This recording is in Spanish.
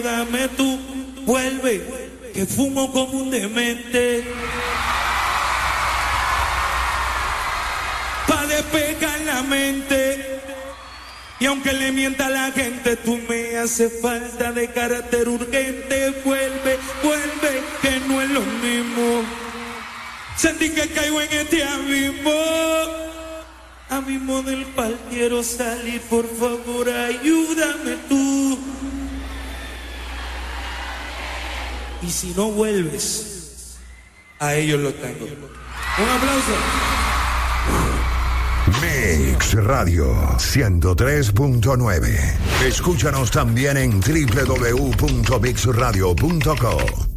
Dame tú, vuelve, que fumo como un demente. Pa' despejar la mente. Y aunque le mienta a la gente, tú me haces falta de carácter urgente. Vuelve, vuelve, que no es lo mismo. Sentí que caigo en este abismo del cual quiero salir. Por favor, ayúdame tú. Y si no vuelves, a ellos lo tengo. Un aplauso. Mix Radio 103.9. Escúchanos también en www.mixradio.co.